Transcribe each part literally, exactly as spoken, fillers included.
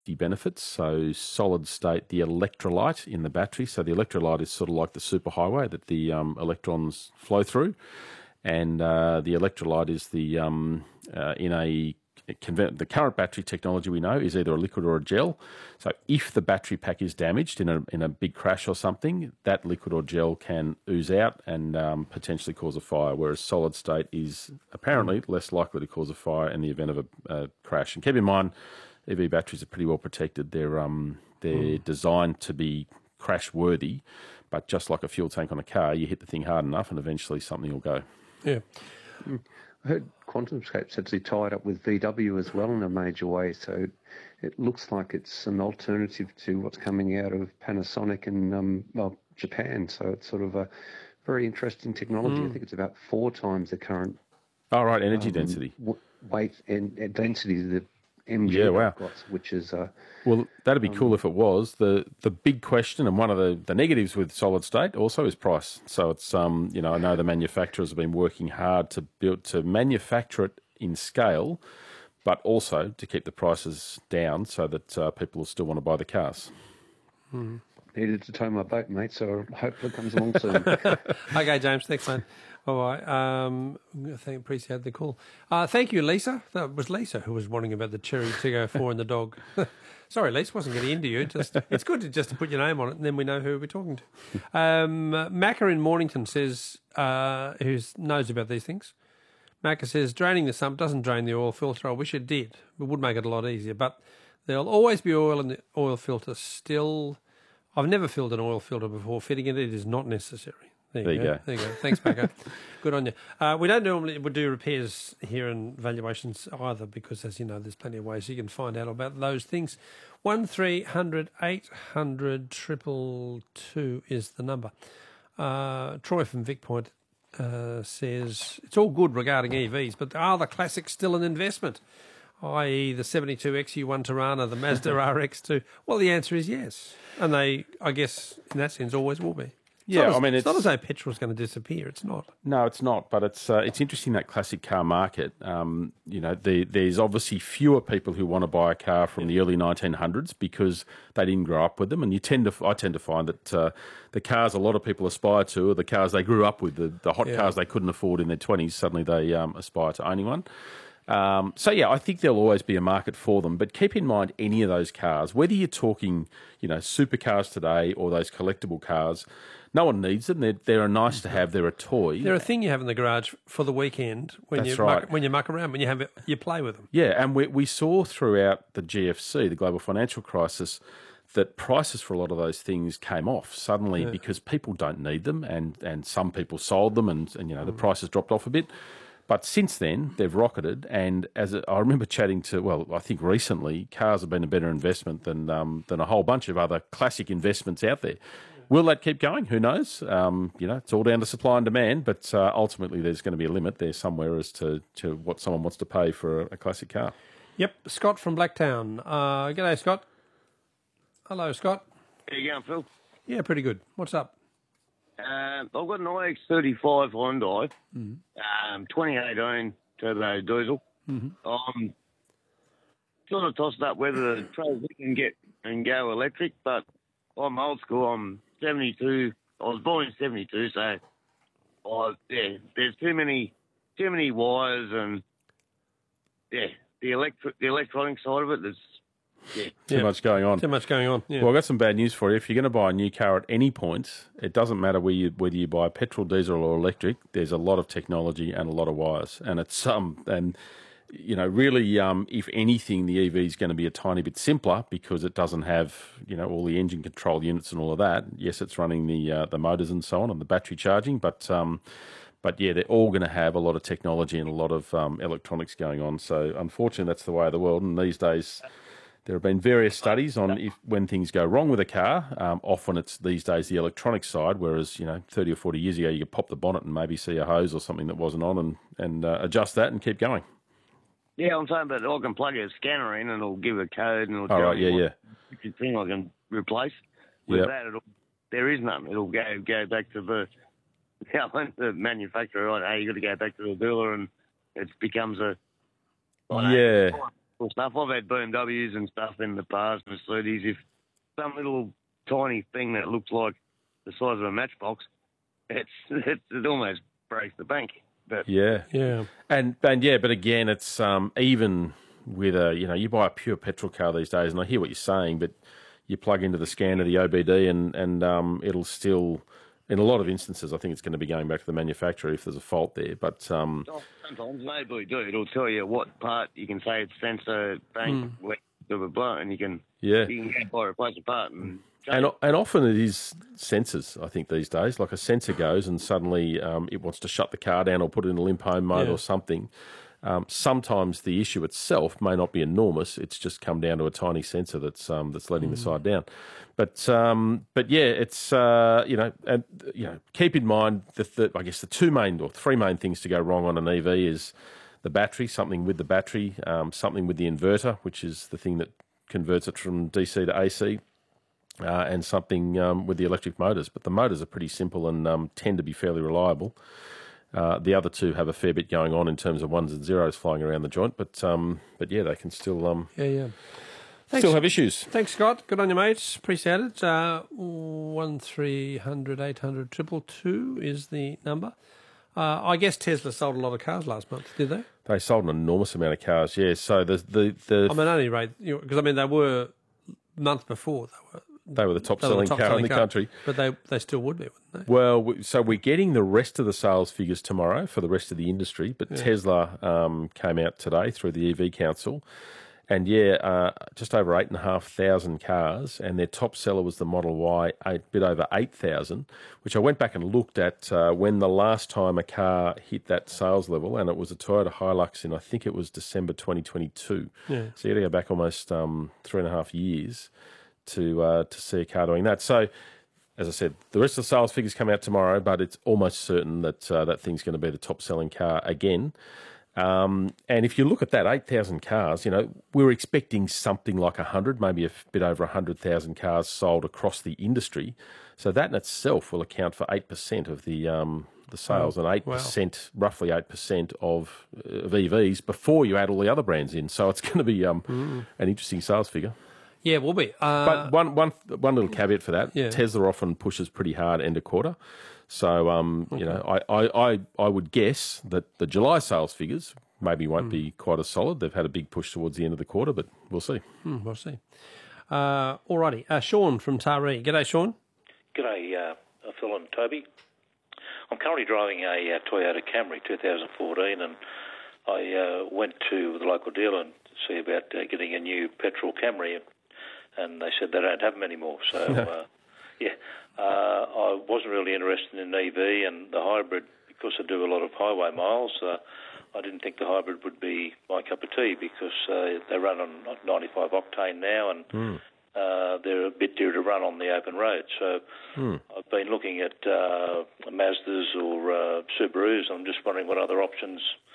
benefits. So solid state, the electrolyte in the battery. So the electrolyte is sort of like the superhighway that the um, electrons flow through. And uh, the electrolyte is the um, uh, in a the current battery technology we know is either a liquid or a gel. So if the battery pack is damaged in a in a big crash or something, that liquid or gel can ooze out and um, potentially cause a fire. Whereas solid state is apparently less likely to cause a fire in the event of a, a crash. And keep in mind, E V batteries are pretty well protected. They're um they're mm. designed to be crash worthy, but just like a fuel tank on a car, you hit the thing hard enough and eventually something will go. Yeah. I heard QuantumScape's actually tied up with V W as well in a major way, so it looks like it's an alternative to what's coming out of Panasonic and um, well, Japan. So it's sort of a very interesting technology. Mm. I think it's about four times the current. Oh, right, energy um, density. W- weight and, and density that M G yeah, wow. got, which is uh, well, that'd be um, cool if it was. The the big question and one of the, the negatives with solid state also is price. So it's um you know I know the manufacturers have been working hard to build to manufacture it in scale, but also to keep the prices down so that uh, people will still want to buy the cars. Mm-hmm. Needed to tow my boat, mate, so hopefully it comes along soon. Okay, James, thanks, mate. All right, um, I think appreciate the call. Uh, thank you, Lisa. That was Lisa who was wondering about the Cherry Tiggo four and the dog. Sorry, Lisa, wasn't getting into you. Just it's good to just to put your name on it, and then we know who we're talking to. Um, Macca in Mornington says, uh, who knows about these things. Macca says, draining the sump doesn't drain the oil filter. I wish it did. It would make it a lot easier, but there'll always be oil in the oil filter still. I've never filled an oil filter before fitting it. It is not necessary. There you, there you go. go. There you go. Thanks, Paco. Good on you. Uh, we don't normally would do repairs here and valuations either because, as you know, there's plenty of ways you can find out about those things. One three hundred eight hundred triple two is the number. Uh, Troy from Vic Point uh, says it's all good regarding E Vs, but are the classics still an investment? that is, the seventy-two X U one Tirana, the Mazda R X two. Well, the answer is yes, and they, I guess, in that sense, always will be. It's yeah, as, I mean, it's, it's not as though petrol's going to disappear. It's not. No, it's not. But it's uh, it's interesting, that classic car market. Um, you know, the, there's obviously fewer people who want to buy a car from the early nineteen hundreds because they didn't grow up with them. And you tend to, I tend to find that uh, the cars a lot of people aspire to are the cars they grew up with, the, the hot yeah. cars they couldn't afford in their twenties. Suddenly they um, aspire to owning one. Um, so, yeah, I think there'll always be a market for them. But keep in mind, any of those cars, whether you're talking, you know, supercars today or those collectible cars, no one needs them. They're, they're a nice to have. They're a toy. They're a thing you have in the garage for the weekend when That's you right. muck, when you muck around, when you have it, you play with them. Yeah, and we we saw throughout the G F C, the global financial crisis, that prices for a lot of those things came off suddenly yeah. because people don't need them, and, and some people sold them, and, and you know mm. the prices dropped off a bit. But since then, they've rocketed, and as a, I remember chatting to, well, I think recently, cars have been a better investment than um, than a whole bunch of other classic investments out there. Will that keep going? Who knows? Um, you know, it's all down to supply and demand, but uh, ultimately there's going to be a limit there somewhere as to, to what someone wants to pay for a, a classic car. Yep, Scott from Blacktown. Uh, g'day, Scott. Hello, Scott. How you going, Phil? Yeah, pretty good. What's up? Um, I've got an i X thirty-five Hyundai, mm-hmm. um, twenty eighteen turbo diesel. Mm-hmm. Um, sort of tossed up whether to trade it and get and go electric, but I'm old school. I'm seventy-two. I was born in seventy-two, so I, yeah, there's too many too many wires and yeah, the electric the electronic side of it is. Yeah. Too yeah. much going on. Too much going on. Yeah. Well, I've got some bad news for you. If you're going to buy a new car at any point, it doesn't matter where you, whether you buy petrol, diesel, or electric. There's a lot of technology and a lot of wires, and it's um and you know really um if anything, the E V is going to be a tiny bit simpler because it doesn't have you know all the engine control units and all of that. Yes, it's running the uh, the motors and so on and the battery charging, but um. But, yeah, they're all going to have a lot of technology and a lot of um, electronics going on. So, unfortunately, that's the way of the world. And these days, there have been various studies on if when things go wrong with a car. Um, often it's these days the electronic side, whereas, you know, thirty or forty years ago, you could pop the bonnet and maybe see a hose or something that wasn't on and, and uh, adjust that and keep going. Yeah, I'm saying, but I can plug a scanner in and it'll give a code and it'll oh, tell right, me yeah, what yeah. thing I can replace. With yep. that, it'll, there is none. It'll go go back to the... Yeah, the manufacturer, right? Hey, you got to go back to the dealer, and it becomes a yeah. petrol stuff. I've had B M Ws and stuff in the past, Mercedes. If some little tiny thing that looks like the size of a matchbox, it's, it's it almost breaks the bank. But Yeah, Yeah. and and yeah, but again, it's um, even with a you know you buy a pure petrol car these days, and I hear what you're saying, but you plug into the scanner the O B D, and and um, it'll still. In a lot of instances, I think it's going to be going back to the manufacturer if there's a fault there. But um, sometimes maybe do. It'll tell you what part you can say it's sensor, bank, mm. blah, blah, blah, and you can, yeah. you can buy a replacement part. And, and, and often it is sensors, I think, these days. Like a sensor goes and suddenly um, it wants to shut the car down or put it in a limp home mode yeah. or something. Um, sometimes the issue itself may not be enormous. It's just come down to a tiny sensor that's um, that's letting mm. the side down. But um, but yeah, it's uh, you know and you know keep in mind that the, I guess the two main or three main things to go wrong on an E V is the battery, something with the battery, um, something with the inverter, which is the thing that converts it from D C to A C, uh, and something um, with the electric motors. But the motors are pretty simple and um, tend to be fairly reliable. Uh, the other two have a fair bit going on in terms of ones and zeros flying around the joint, but um, but yeah, they can still um, yeah yeah Thanks. still have issues. Thanks, Scott. Good on you, mates. Appreciate it. Uh, one three hundred eight hundred triple two is the number. Uh, I guess Tesla sold a lot of cars last month. Did they? They sold an enormous amount of cars. Yeah. So the the the. I mean, only rate because you know, I mean they were month before they were. They were the top selling car top-selling in the car, country. But they they still would be, wouldn't they? Well, we, so we're getting the rest of the sales figures tomorrow for the rest of the industry, but yeah. Tesla um, came out today through the E V Council, and yeah, uh, just over eight and a half thousand cars, and their top seller was the Model Y, a bit over eight thousand, which I went back and looked at uh, when the last time a car hit that sales level, and it was a Toyota Hilux in, I think it was December twenty twenty-two. Yeah. So you got to go back almost um, three and a half years to uh, to see a car doing that. So, as I said, the rest of the sales figures come out tomorrow, but it's almost certain that uh, that thing's going to be the top-selling car again. Um, and if you look at that, eight thousand cars, you know, we were expecting something like one hundred, maybe a bit over one hundred thousand cars sold across the industry. So that in itself will account for eight percent of the um, the sales oh, and eight percent, wow. roughly eight percent of, of E Vs before you add all the other brands in. So it's going to be um, mm. an interesting sales figure. Yeah, it will be. Uh, but one, one, one little caveat for that, yeah. Tesla often pushes pretty hard end of quarter. So, um, okay. you know, I, I, I, I would guess that the July sales figures maybe won't mm. be quite as solid. They've had a big push towards the end of the quarter, but we'll see. Mm, we'll see. Uh, all righty. Uh, Sean from Taree. G'day, Sean. G'day, uh, Phil and Toby. I'm currently driving a uh, Toyota Camry two thousand fourteen, and I uh, went to the local dealer and see about uh, getting a new petrol Camry, and they said they don't have them anymore. So, uh, yeah, uh, I wasn't really interested in an E V and the hybrid because I do a lot of highway miles. Uh, I didn't think the hybrid would be my cup of tea because uh, they run on ninety-five octane now, and mm. uh, they're a bit dear to run on the open road. So mm. I've been looking at uh, Mazdas or uh, Subarus. I'm just wondering what other options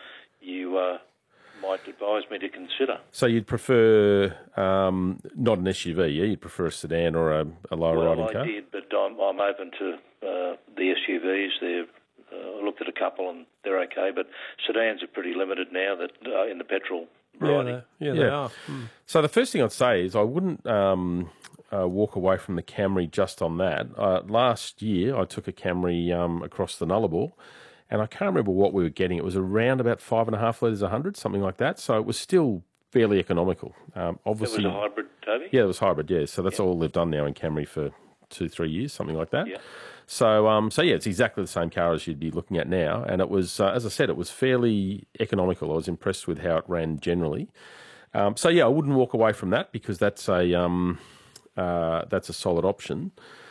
you uh, might advise me to consider. So you'd prefer um, not an S U V, yeah? You'd prefer a sedan or a, a lower well, riding car? Well, I did, but I'm, I'm open to uh, the S U Vs. They're Uh, I looked at a couple and they're okay, but sedans are pretty limited now that uh, in the petrol riding. Yeah, they, yeah, they are. Mm. So the first thing I'd say is I wouldn't um, uh, walk away from the Camry just on that. Uh, last year I took a Camry um, across the Nullarbor, and I can't remember what we were getting. It was around about five and a half litres a hundred, something like that. So it was still fairly economical. Um, obviously, it was a hybrid, Toby? Yeah, it was hybrid, yeah. So that's yeah. all they've done now in Camry for two, three years, something like that. Yeah. So, um, so yeah, it's exactly the same car as you'd be looking at now, and it was, uh, as I said, it was fairly economical. I was impressed with how it ran generally. Um, so yeah, I wouldn't walk away from that because that's a um, uh, that's a solid option.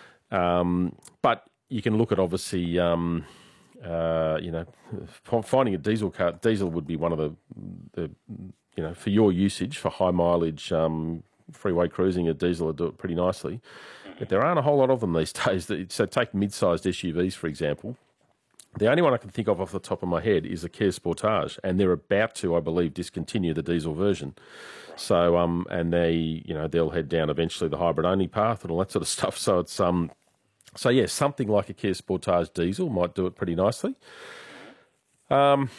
Um, but you can look at obviously, um, uh, you know, finding a diesel car. Diesel would be one of the, the you know, for your usage for high mileage um, freeway cruising, a diesel would do it pretty nicely. But there aren't a whole lot of them these days. So take mid-sized S U Vs, for example. The only one I can think of off the top of my head is a Kia Sportage, and they're about to, I believe, discontinue the diesel version. So, um, and they, you know, they'll head down eventually the hybrid-only path and all that sort of stuff. So it's, um, so yeah, something like a Kia Sportage diesel might do it pretty nicely. Um,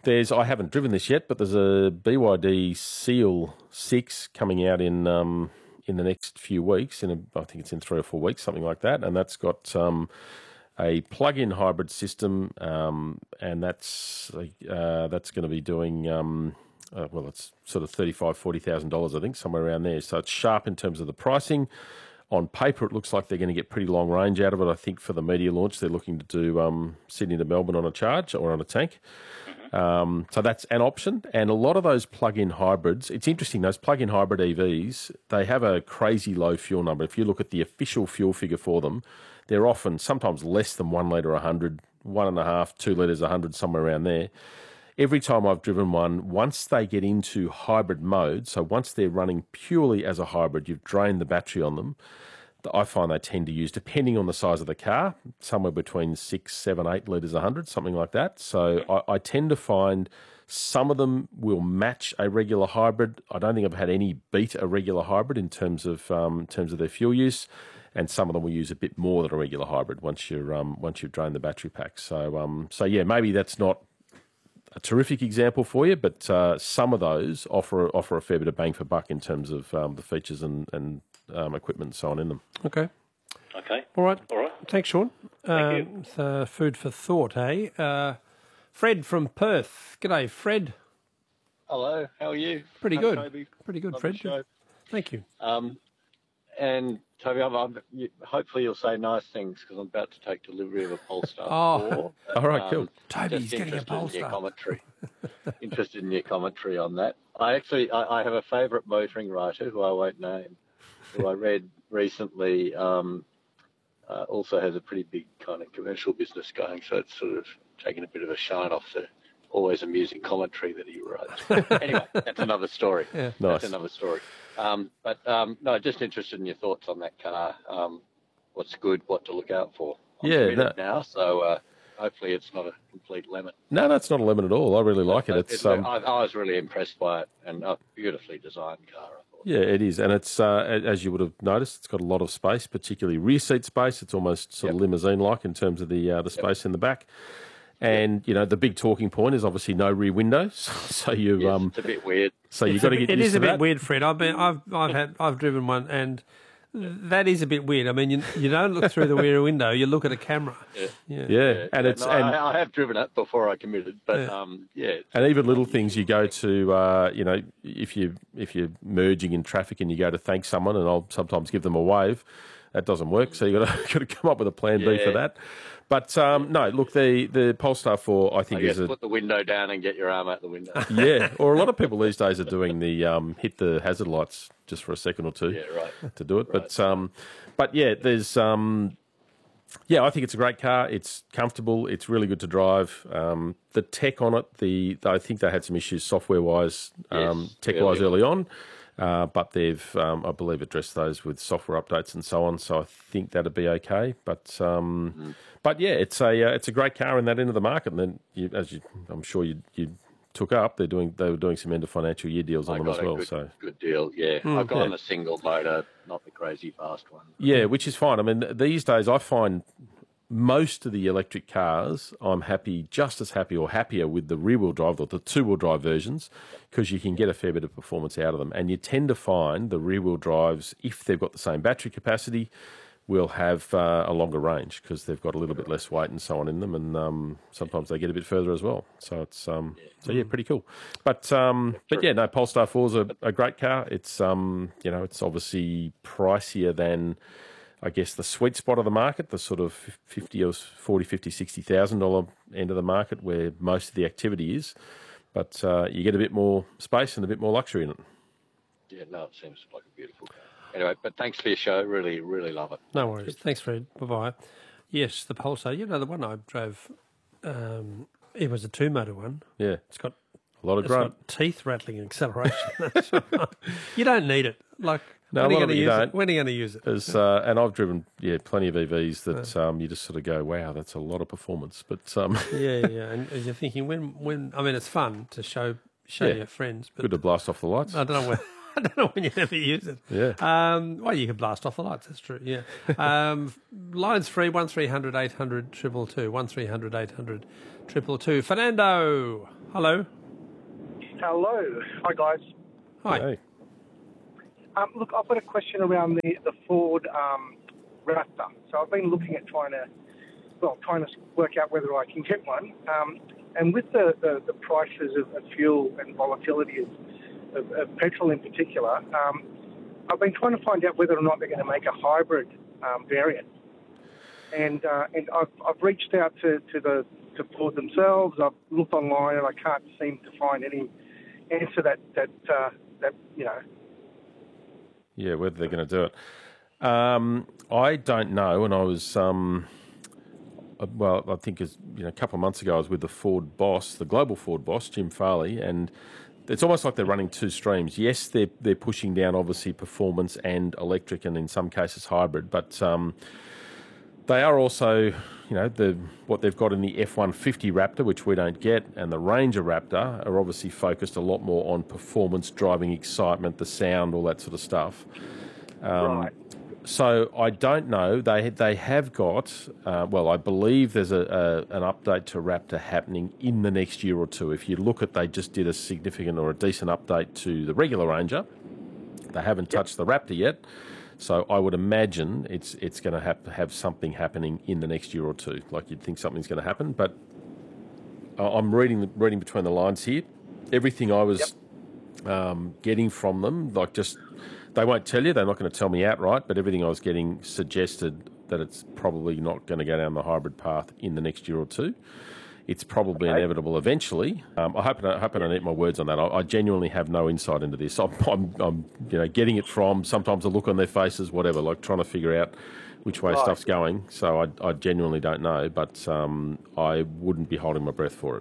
there's I haven't driven this yet, but there's a B Y D Seal six coming out in um, in the next few weeks. In a, I think it's in three or four weeks, something like that, and that's got um, a plug-in hybrid system, um, and that's uh, that's going to be doing um, uh, well, it's sort of thirty-five, forty thousand dollars, I think, somewhere around there. So it's sharp in terms of the pricing. On paper, it looks like they're going to get pretty long range out of it. I think for the media launch, they're looking to do um, Sydney to Melbourne on a charge or on a tank. Um, so that's an option. And a lot of those plug-in hybrids, it's interesting, those plug-in hybrid E Vs, they have a crazy low fuel number. If you look at the official fuel figure for them, they're often sometimes less than one litre a hundred, one and a half, two litres a hundred, somewhere around there. Every time I've driven one, once they get into hybrid mode, so once they're running purely as a hybrid, you've drained the battery on them, I find they tend to use, depending on the size of the car, somewhere between six, seven, eight litres a hundred, something like that. So I, I tend to find some of them will match a regular hybrid. I don't think I've had any beat a regular hybrid in terms of um, in terms of their fuel use, and some of them will use a bit more than a regular hybrid once you're um, once you've drained the battery pack. So um, so yeah, maybe that's not a terrific example for you, but uh, some of those offer offer a fair bit of bang for buck in terms of um, the features and, and um, equipment and so on in them. Okay. Okay. All right. All right. Thanks, Sean. Thank um, you. Uh, food for thought, eh? Uh, Fred from Perth. G'day, Fred. Hello, how are you? Pretty Hi, good. Toby. Pretty good, Love Fred. the show. Thank you. Um, and Toby, I'm, I'm, you, hopefully you'll say nice things because I'm about to take delivery of a Polestar Oh. four. All right, cool. Toby's just getting a interested in your Polestar. commentary. Interested in your commentary on that. I actually, I, I have a favourite motoring writer who I won't name, who I read recently. Um, uh, also has a pretty big kind of commercial business going, so it's sort of taken a bit of a shine off the always amusing commentary that he writes. Anyway, that's another story. Yeah. Nice. That's another story. Um, but um, no, just interested in your thoughts on that car. Um, what's good, what to look out for. I'm Yeah, committed no- now, so uh, hopefully it's not a complete lemon. No, that's not a lemon at all. I really like it. But It's it- um, I, I was really impressed by it, and a beautifully designed car, I thought. yeah, it is, and it's uh, as you would have noticed, it's got a lot of space, particularly rear seat space. It's almost sort of Yep. limousine-like in terms of the uh, the space in the back. And you know, the big talking point is obviously no rear windows. So you Yes, um, it's a bit weird. so you It's got to a get bit- It used is to a bit that. weird, Fred. I've been, I've, I've had, I've driven one, and that is a bit weird. I mean, you, you don't look through the rear window; you look at a camera. Yeah. Yeah. Yeah, and it's no, and, I, I have driven it before I committed, but Yeah. um, yeah, and even little things you go to, uh, you know, if you if you're merging in traffic and you go to thank someone, and I'll sometimes give them a wave, that doesn't work. So you got to got to come up with a plan B for Yeah. that. But um, no, look, the the Polestar four, I I think, guess is a put the window down and get your arm out the window. yeah. Or a lot of people these days are doing the um, hit the hazard lights just for a second or two Yeah, right. to do it. But um, but yeah, there's um, yeah, I think it's a great car. It's comfortable. It's really good to drive. Um, the tech on it, the I think they had some issues software wise, um, Yes, tech wise early early on. Uh, but they've, um, I believe, addressed those with software updates and so on. So I think that'd be okay. But um, Mm. but yeah, it's a uh, it's a great car in that end of the market. And then, you, as you, I'm sure you you took up, they're doing they were doing some end of financial year deals on I them got as a well. good, So good deal. Yeah, I've gone yeah. a single motor, not the crazy fast one. yeah, which is fine. I mean, these days I find most of the electric cars, I'm happy, just as happy or happier with the rear-wheel drive or the two-wheel drive versions, because you can get a fair bit of performance out of them. And you tend to find the rear-wheel drives, if they've got the same battery capacity, will have uh, a longer range because they've got a little bit less weight and so on in them, and um, sometimes they get a bit further as well. So it's um, so yeah, pretty cool. But um, but yeah, no, Polestar four is a, a great car. It's um, you know, it's obviously pricier than, I guess, the sweet spot of the market, the sort of fifty or forty, fifty, sixty thousand dollar end of the market where most of the activity is. But uh, you get a bit more space and a bit more luxury in it. Yeah, no, it seems like a beautiful car. Anyway, but thanks for your show. Really, really love it. No worries. Thanks, Fred. Bye-bye. Yes, the Pulsar. You know, the one I drove, um, it was a two-motor one. Yeah, It's got, a lot of it's grunt. got teeth rattling and acceleration. That's right. You don't need it. Like, No, when a are you lot going of to it you use don't. it? When are you going to use it? As, uh, and I've driven, yeah, plenty of E Vs that um, you just sort of go, wow, that's a lot of performance. But um, Yeah, yeah. And, and you're thinking, when, when, I mean, it's fun to show show Yeah. your friends, but good to blast off the lights. I don't know when. I don't know when you ever use it. Yeah. Um, well, you can blast off the lights. That's true. Yeah. Um, lines free. One three hundred eight hundred triple two. One three hundred eight hundred triple two. Fernando. Hello. Hello. Hi, guys. Hi. Hey. Um, look, I've got a question around the, the Ford um, Raptor. So I've been looking at trying to, well, trying to work out whether I can get one. Um, and with the, the, the prices of, of fuel and volatility of, of, of petrol in particular, um, I've been trying to find out whether or not they're going to make a hybrid um, variant. And uh, and I've, I've reached out to, to the to Ford themselves. I've looked online and I can't seem to find any answer that that uh, that you know. Yeah, whether they're going to do it. Um, I don't know. And I was, um, well, I think it's, you know, a couple of months ago, I was with the Ford boss, the global Ford boss, Jim Farley, and it's almost like they're running two streams. Yes, they're they're pushing down obviously performance and electric, and in some cases hybrid, but um, they are also, you know, the what they've got in the F one fifty Raptor, which we don't get, and the Ranger Raptor are obviously focused a lot more on performance, driving excitement, the sound, all that sort of stuff. Um, right. So I don't know. They they have got, uh, well, I believe there's a, a an update to Raptor happening in the next year or two. If you look at, they just did a significant or a decent update to the regular Ranger. They haven't touched the Raptor yet. So I would imagine it's it's going to have to have something happening in the next year or two. Like you'd think something's going to happen, but I'm reading reading between the lines here. Everything I was yep. um, getting from them, like just they won't tell you. They're not going to tell me outright, but everything I was getting suggested that it's probably not going to go down the hybrid path in the next year or two. It's probably okay. inevitable eventually. Um, I hope I hope I don't eat my words on that. I, I genuinely have no insight into this. I'm, I'm, I'm, you know, getting it from sometimes a look on their faces, whatever, like trying to figure out which way right. stuff's going. So I, I genuinely don't know, but um, I wouldn't be holding my breath for it.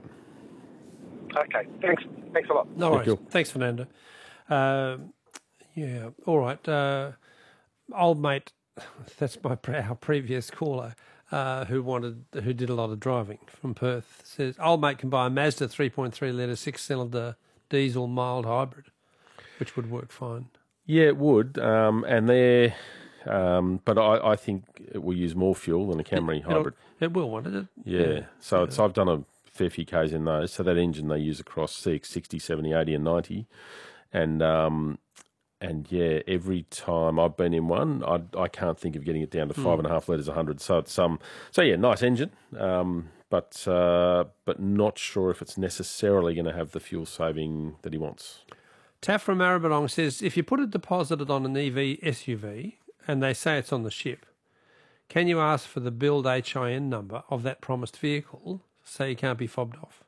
Okay, thanks. Thanks a lot. No worries. Cool. Thanks, Fernando. Uh, yeah, all right. Uh, old mate, that's my our previous caller. Uh, who wanted, who did a lot of driving from Perth, says old mate can buy a Mazda three point three litre six cylinder diesel mild hybrid, which would work fine. Yeah, it would, um, and they're, um, but I, I think it will use more fuel than a Camry it, hybrid. It will, won't it? Yeah, yeah. so yeah. it's I've done a fair few Ks in those. So that engine they use across C X sixty, seventy, eighty, and ninety, and um, And yeah, every time I've been in one, I I can't think of getting it down to five mm. and a half litres a hundred. So it's um so yeah, nice engine, um, but uh, but not sure if it's necessarily going to have the fuel saving that he wants. Taff from Maribyrnong says if you put a deposit on an E V S U V and they say it's on the ship, can you ask for the build H I N number of that promised vehicle so you can't be fobbed off?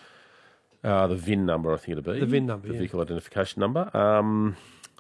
Uh, the V I N number, I think it'd be the V I N number, the yeah. vehicle identification number. Um,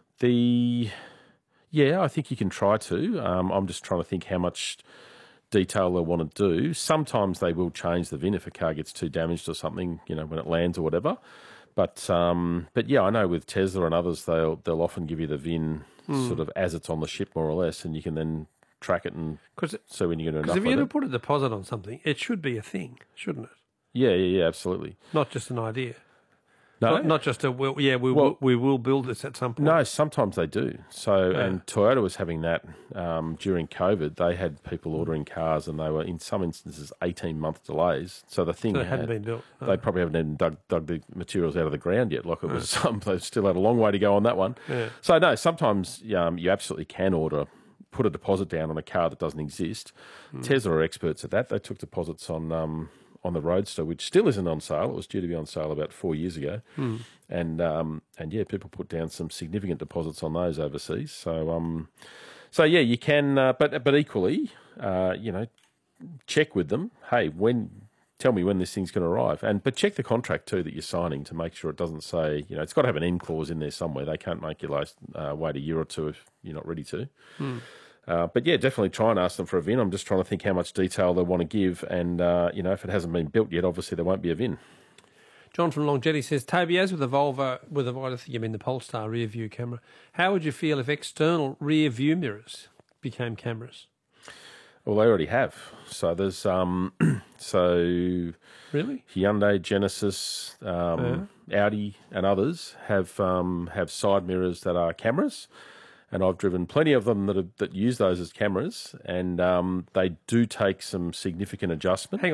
The yeah, I think you can try to. Um, I'm just trying to think how much detail they'll want to do. Sometimes they will change the V I N if a car gets too damaged or something, you know, when it lands or whatever. But um, but yeah, I know with Tesla and others, they'll they'll often give you the V I N mm. sort of as it's on the ship more or less, and you can then track it and so when you're going to. Because if you're going to put a deposit on something, it should be a thing, shouldn't it? Yeah, yeah, yeah, absolutely. Not just an idea. No, not, not just a well, yeah. We well, will, we will build this at some point. No, sometimes they do. So, yeah. and Toyota was having that um, during COVID. They had people ordering cars, and they were in some instances eighteen month delays. So the thing so hadn't had, been built. Oh. They probably haven't even dug, dug the materials out of the ground yet. Like it was, oh. um, they still had a long way to go on that one. Yeah. So no, sometimes um, you absolutely can order, put a deposit down on a car that doesn't exist. Mm. Tesla are experts at that. They took deposits on. Um, on the Roadster, which still isn't on sale. It was due to be on sale about four years ago. Mm. And, um, and yeah, people put down some significant deposits on those overseas. So, um, so yeah, you can, uh, but, but equally, uh, you know, check with them. Hey, when, tell me when this thing's going to arrive. And, but check the contract too that you're signing to make sure it doesn't say, you know, it's got to have an end clause in there somewhere. They can't make you uh, wait a year or two if you're not ready to. Mm. Uh, but yeah, definitely try and ask them for a V I N. I'm just trying to think how much detail they want to give, and uh, you know, if it hasn't been built yet, obviously there won't be a V I N. John from Longjetty says, Toby, as with the Volvo, with the I think you mean the Polestar rear view camera, how would you feel if external rear view mirrors became cameras? Well, they already have. So there's um, so really Hyundai, Genesis, um, yeah. Audi, and others have um, have side mirrors that are cameras. And I've driven plenty of them that have, that use those as cameras, and um, they do take some significant adjustment. Hang on,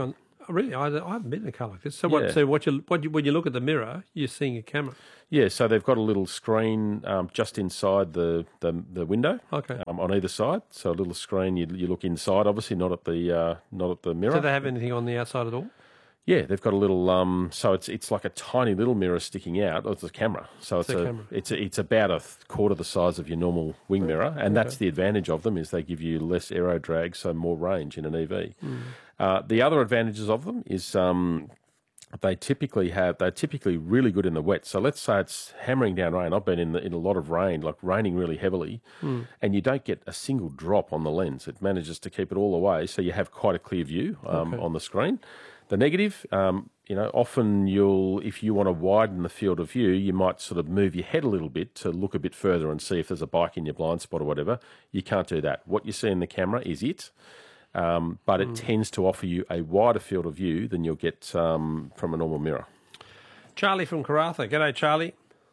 really, I, I haven't been in a car like this. So what? Yeah. So what? You, what you, when you look at the mirror, you're seeing a camera. Yeah, so they've got a little screen um, just inside the, the, the window Okay. um, on either side. So a little screen, you, you look inside, obviously, not at the uh, not at the mirror. Do they have anything on the outside at all? Yeah, they've got a little. Um, so it's it's like a tiny little mirror sticking out. Oh, it's a camera. So it's, It's a a, camera. it's a, it's about a th- quarter the size of your normal wing mirror, and that's the advantage of them is they give you less aero drag, so more range in an E V. Mm. Uh, the other advantages of them is. Um, They typically have. They're typically really good in the wet. So let's say it's hammering down rain. I've been in the, in a lot of rain, like raining really heavily, Mm. and you don't get a single drop on the lens. It manages to keep it all away, so you have quite a clear view um, Okay. on the screen. The negative, um, you know, often you'll, if you want to widen the field of view, you might sort of move your head a little bit to look a bit further and see if there's a bike in your blind spot or whatever. You can't do that. What you see in the camera is it. Um, but it tends to offer you a wider field of view than you'll get um, from a normal mirror. Charlie from Karratha. G'day, Charlie.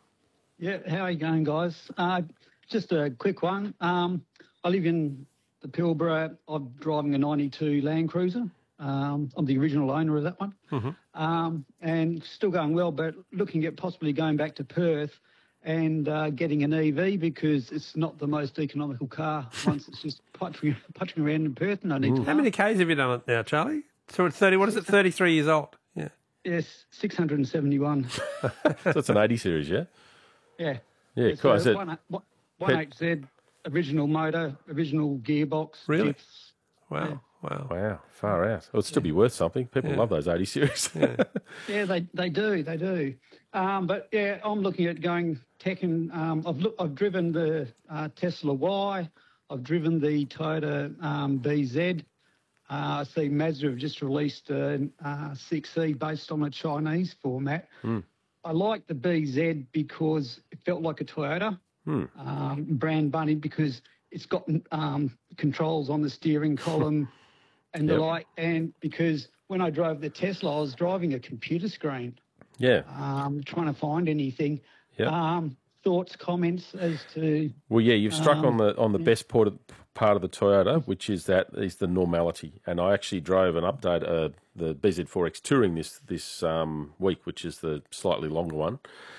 Yeah, how are you going, guys? Uh, just a quick one. Um, I live in the Pilbara. I'm driving a ninety-two Land Cruiser. Um, I'm the original owner of that one. Mm-hmm. Um, and still going well, but looking at possibly going back to Perth and uh, getting an E V because it's not the most economical car once it's just punching, punching around in Perth and I need to How many Ks have you done it now, Charlie? So it's thirty. What is it? Thirty-three years old. Yeah. Yes, six hundred seventy-one. So it's an eighty series, yeah? Yeah. Yeah, It's cool. a Is it- one, one, one H Z, original motor, original gearbox. Really? Jets. Wow. Yeah. Wow. Wow, far out. It'll still be worth something. People Yeah. love those eighty series. Yeah, they, they do, they do. Um, but yeah, I'm looking at going tech and um, I've look, I've driven the uh, Tesla Y, I've driven the Toyota um, B Z. Uh, I see Mazda have just released a uh, six E based on a Chinese format. I like the B Z because it felt like a Toyota um, brand bunny because it's got um, controls on the steering column and the Yep. like. And because when I drove the Tesla, I was driving a computer screen, Yeah. um, trying to find anything. Yep. Um, thoughts, comments as to Well, yeah, you've struck Um, on the on the best part of, part of the Toyota, which is that is the normality. And I actually drove an update, uh, the B Z four X Touring this this um, week, which is the slightly longer one.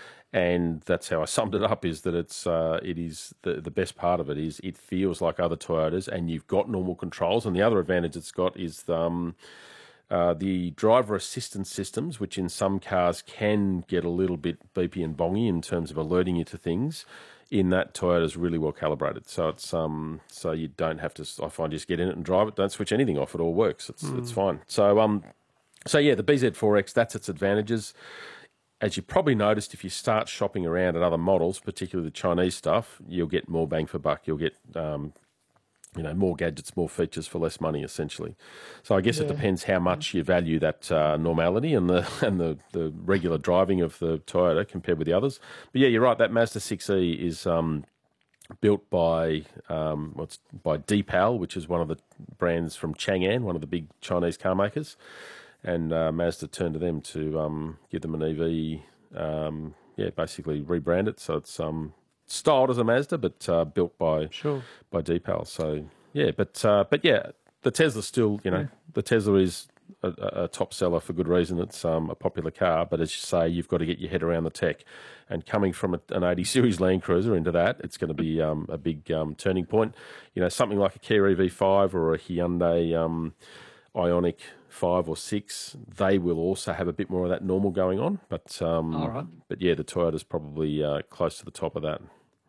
And that's how I summed it up: is that it's uh, it is the the best part of it is it feels like other Toyotas, and you've got normal controls. And the other advantage it's got is um, uh, the driver assistance systems, which in some cars can get a little bit beepy and bongy in terms of alerting you to things. In that, Toyota's really well calibrated, so it's um so you don't have to. I find just get in it and drive it. Don't switch anything off; it all works. It's it's fine. So um, so yeah, the B Z four X, that's its advantages. As you probably noticed, if you start shopping around at other models, particularly the Chinese stuff, you'll get more bang for buck. You'll get, um, you know, more gadgets, more features for less money, essentially. So I guess it depends how much you value that uh, normality and the and the, the regular driving of the Toyota compared with the others. But yeah, you're right. That Mazda six E is um, built by um, what's by Deepal, which is one of the brands from Chang'an, one of the big Chinese car makers. And uh, Mazda turned to them to um, give them an E V, um, yeah, basically rebrand it. So it's um, styled as a Mazda, but uh, built by Sure. by Deepal. So yeah, but uh, but yeah, the Tesla still, you know, yeah. the Tesla is a, a top seller for good reason. It's um, a popular car, but as you say, you've got to get your head around the tech. And coming from a, an eighty series Land Cruiser into that, it's going to be um, a big um, turning point. You know, something like a Kia E V five or a Hyundai um, Ioniq five or six, they will also have a bit more of that normal going on. But um, All right. but yeah, the Toyota's probably uh, close to the top of that.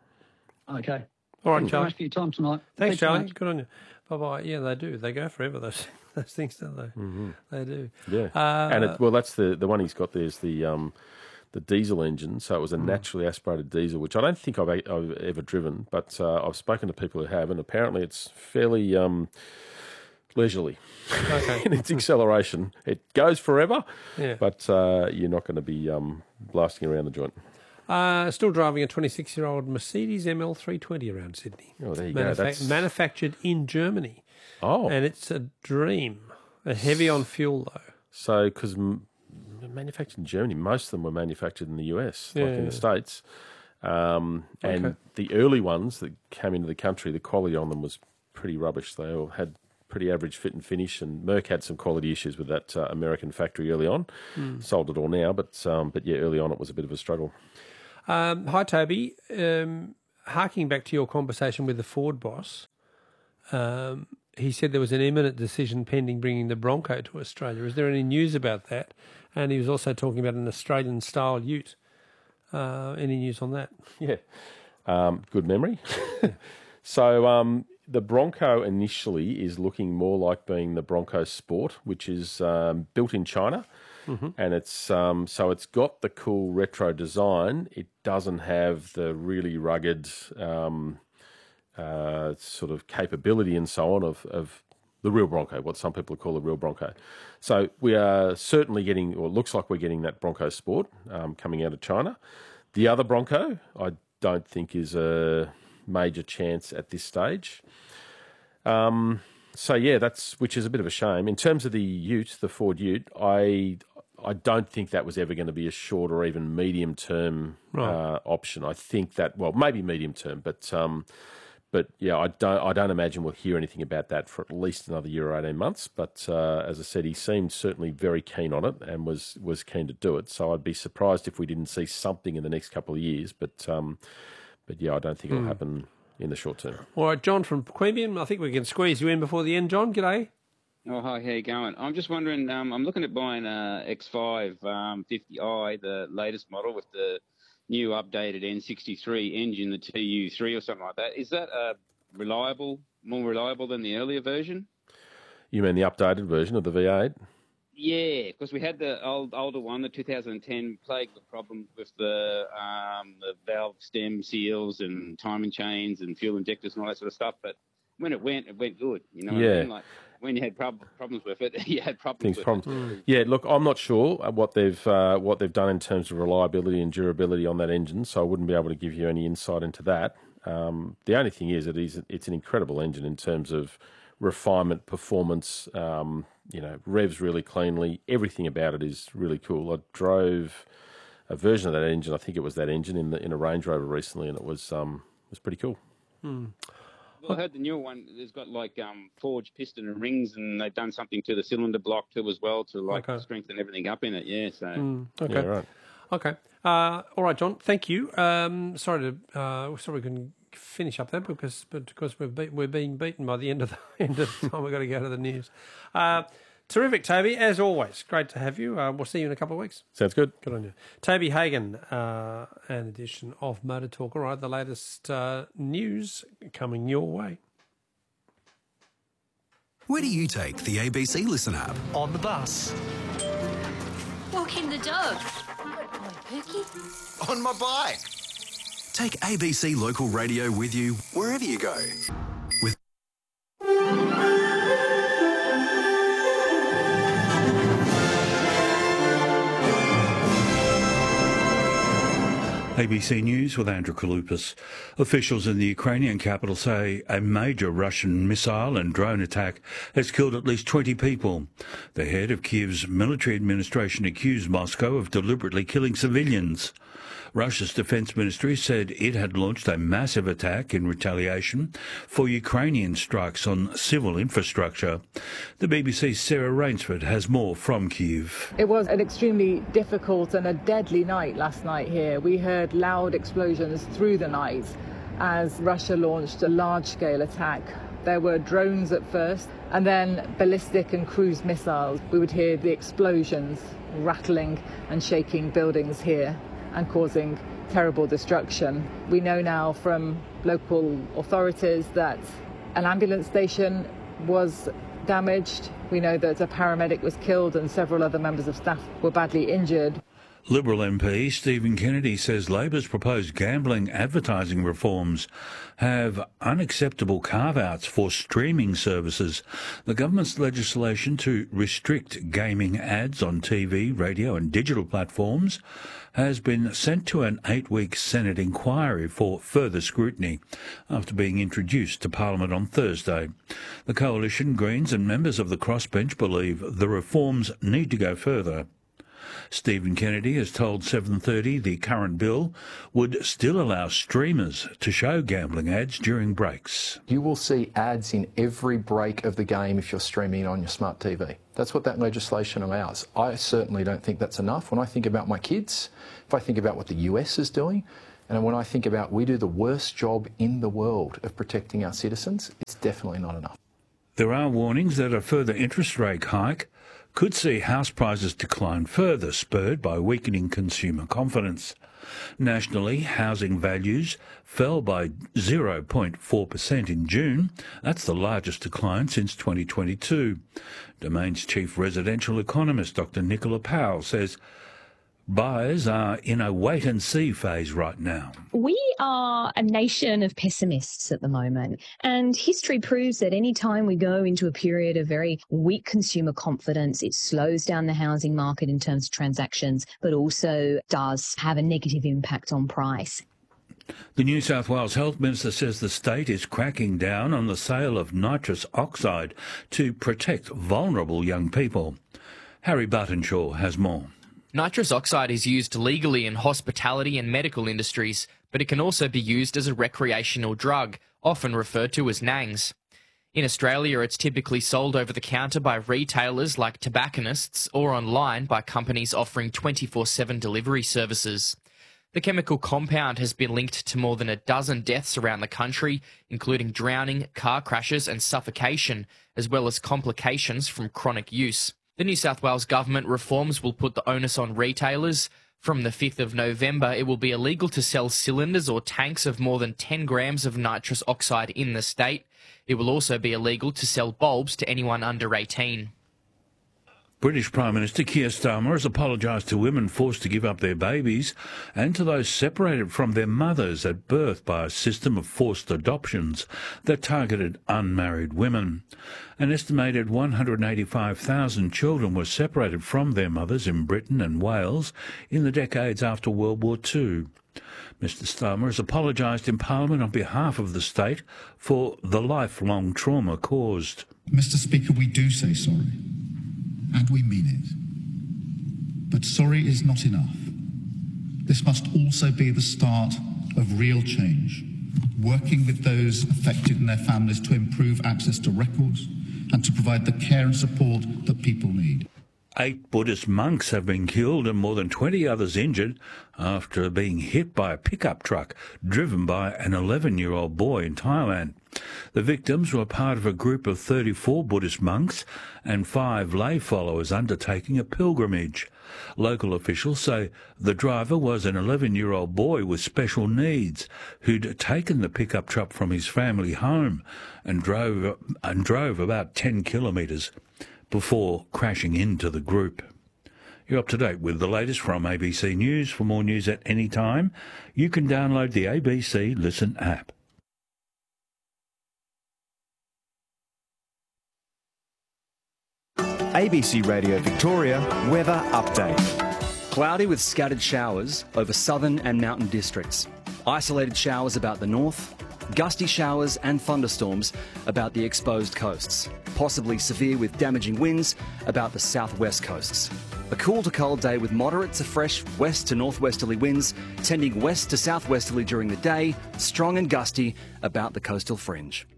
okay. All right, Thanks very Charlie. much for your time tonight. Thanks, very Charlie. much. Good on you. Bye bye. Yeah, they do. They go forever. Those those things, don't they? Mm-hmm. They do. Yeah, Uh, and it, well, that's the the one he's got. There's the um, the diesel engine, so it was a naturally aspirated diesel, which I don't think I've, I've ever driven, but uh, I've spoken to people who have, and apparently it's fairly um, leisurely Okay. in its acceleration. It goes forever, Yeah. but uh, you're not going to be um, blasting around the joint. Uh, still driving a twenty-six-year-old Mercedes M L three twenty around Sydney. Oh, there you Manufa- go. That's Manufactured in Germany. oh, And it's a dream. A heavy on fuel, though. so because m- manufactured in Germany, most of them were manufactured in the U S, like Yeah, in yeah. the States. Um, and Okay. the early ones that came into the country, the quality on them was pretty rubbish. They all had pretty average fit and finish, and Merck had some quality issues with that uh, American factory early on. Mm. Sold it all now, but um, but yeah, early on it was a bit of a struggle. Um, hi, Toby. Um, harking back to your conversation with the Ford boss, um, he said there was an imminent decision pending bringing the Bronco to Australia. Is there any news about that? And he was also talking about an Australian-style ute. Uh, any news on that? Yeah, um, good memory. so um, the Bronco initially is looking more like being the Bronco Sport, which is um, built in China. Mm-hmm. And it's um, so it's got the cool retro design. It doesn't have the really rugged um, uh, sort of capability and so on of, of the real Bronco, what some people call the real Bronco. So we are certainly getting, or it looks like we're getting that Bronco Sport um, coming out of China. The other Bronco, I don't think is a major chance at this stage. Um, so yeah, that's which is a bit of a shame. In terms of the Ute, the Ford Ute, I I don't think that was ever going to be a short or even medium term right. uh, option. I think that well, maybe medium term, but um, but yeah, I don't I don't imagine we'll hear anything about that for at least another year or eighteen months. But uh, as I said, he seemed certainly very keen on it and was was keen to do it. So I'd be surprised if we didn't see something in the next couple of years. But um, but yeah, I don't think it'll mm. happen in the short term. All right, John from Queanbeyan, I think we can squeeze you in before the end. John, g'day. Oh, hi, how you going? I'm just wondering, um, I'm looking at buying a X five um, fifty i, the latest model with the new updated N sixty-three engine, the T U three or something like that. Is that uh, reliable, more reliable than the earlier version? You mean the updated version of the V eight? Yeah, because we had the old older one, the two thousand ten, plagued with problems with the um, the valve stem seals and timing chains and fuel injectors and all that sort of stuff. But when it went, it went good. You know what yeah. I mean? Like, when you had prob- problems with it, you had problems Things with problems. it. Mm. Yeah, look, I'm not sure what they've uh, what they've done in terms of reliability and durability on that engine, so I wouldn't be able to give you any insight into that. Um, the only thing is, it is it's an incredible engine in terms of refinement, performance. Um, you know, revs really cleanly. Everything about it is really cool. I drove a version of that engine. I think it was that engine in the in a Range Rover recently, and it was um was pretty cool. Mm. Well, I heard the newer one, it's got like um, forged piston and rings, and they've done something to the cylinder block too as well to like okay. strengthen everything up in it. Yeah, so mm, okay, yeah, right. okay. Uh, all right, John. Thank you. Um, sorry to uh, sorry we can finish up there because but because we're be- we're being beaten by the end of the end of the time. We've got to go to the news. Uh, Terrific, Toby, as always. Great to have you. Uh, we'll see you in a couple of weeks. Sounds good. Good on you. Toby Hagen, uh, an edition of Motor Talk. All right, the latest uh, news coming your way. Where do you take the A B C Listen app? On the bus. Walking the dog. My Pookie. On my bike. Take A B C Local Radio with you wherever you go. With A B C News with Andrew Kaloupas. Officials in the Ukrainian capital say a major Russian missile and drone attack has killed at least twenty people. The head of Kiev's military administration accused Moscow of deliberately killing civilians. Russia's defense ministry said it had launched a massive attack in retaliation for Ukrainian strikes on civil infrastructure. The B B C's Sarah Rainsford has more from Kiev. It was an extremely difficult and a deadly night last night here. We heard loud explosions through the night as Russia launched a large-scale attack. There were drones at first, and then ballistic and cruise missiles. We would hear the explosions rattling and shaking buildings here and causing terrible destruction. We know now from local authorities that an ambulance station was damaged. We know that a paramedic was killed and several other members of staff were badly injured. Liberal M P Stephen Kennedy says Labor's proposed gambling advertising reforms have unacceptable carve-outs for streaming services. The government's legislation to restrict gaming ads on T V, radio and digital platforms has been sent to an eight-week Senate inquiry for further scrutiny after being introduced to Parliament on Thursday. The Coalition, Greens and members of the crossbench believe the reforms need to go further. Stephen Kennedy has told seven thirty the current bill would still allow streamers to show gambling ads during breaks. You will see ads in every break of the game if you're streaming it on your smart T V. That's what that legislation allows. I certainly don't think that's enough. When I think about my kids, if I think about what the U S is doing, and when I think about we do the worst job in the world of protecting our citizens, it's definitely not enough. There are warnings that a further interest rate hike could see house prices decline further, spurred by weakening consumer confidence. Nationally, housing values fell by zero point four percent in June. That's the largest decline since twenty twenty-two. Domain's chief residential economist, Doctor Nicola Powell, says buyers are in a wait-and-see phase right now. We are a nation of pessimists at the moment, and history proves that any time we go into a period of very weak consumer confidence, it slows down the housing market in terms of transactions, but also does have a negative impact on price. The New South Wales Health Minister says the state is cracking down on the sale of nitrous oxide to protect vulnerable young people. Harry Buttonshaw has more. Nitrous oxide is used legally in hospitality and medical industries, but it can also be used as a recreational drug, often referred to as nangs. In Australia, it's typically sold over the counter by retailers like tobacconists or online by companies offering twenty-four seven delivery services. The chemical compound has been linked to more than a dozen deaths around the country, including drowning, car crashes and suffocation, as well as complications from chronic use. The New South Wales Government reforms will put the onus on retailers. From the fifth of November, it will be illegal to sell cylinders or tanks of more than ten grams of nitrous oxide in the state. It will also be illegal to sell bulbs to anyone under eighteen. British Prime Minister Keir Starmer has apologised to women forced to give up their babies and to those separated from their mothers at birth by a system of forced adoptions that targeted unmarried women. An estimated one hundred eighty-five thousand children were separated from their mothers in Britain and Wales in the decades after World War Two. Mr Starmer has apologised in Parliament on behalf of the state for the lifelong trauma caused. Mister Speaker, we do say sorry. And we mean it. But sorry is not enough. This must also be the start of real change, working with those affected and their families to improve access to records and to provide the care and support that people need. Eight Buddhist monks have been killed and more than twenty others injured after being hit by a pickup truck driven by an eleven-year-old boy in Thailand. The victims were part of a group of thirty-four Buddhist monks and five lay followers undertaking a pilgrimage. Local officials say the driver was an eleven-year-old boy with special needs who'd taken the pickup truck from his family home and drove, and drove about ten kilometres before crashing into the group. You're up to date with the latest from A B C News. For more news at any time, you can download the A B C Listen app. A B C Radio Victoria weather update. Cloudy with scattered showers over southern and mountain districts. Isolated showers about the north. Gusty showers and thunderstorms about the exposed coasts. Possibly severe with damaging winds about the southwest coasts. A cool to cold day with moderate to fresh west to northwesterly winds, tending west to southwesterly during the day, strong and gusty about the coastal fringe.